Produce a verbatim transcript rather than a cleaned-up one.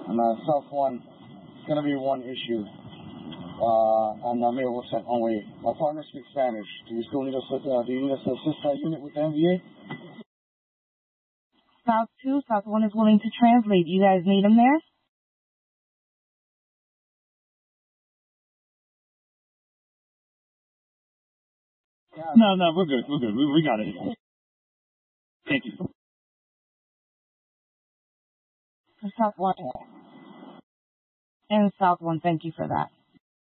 And uh, South one, it's going to be one issue. Uh, and I'm able to set on way. My partner speaks Spanish. Do you still need us? Uh, do you need us to assist that unit with the M V A? South two, South one is willing to translate. You guys need him there? No, no, we're good. We're good. We, we got it. Thank you. South one. And South one, thank you for that.